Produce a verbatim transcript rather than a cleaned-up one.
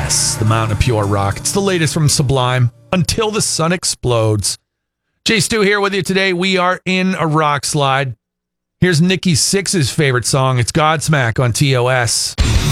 Yes, the Mountain of Pure Rock. It's the latest from Sublime, Until the Sun Explodes. Jay Stu here with you today. We are in a rock slide. Here's Nikki Sixx's favorite song. It's Godsmack on T O S.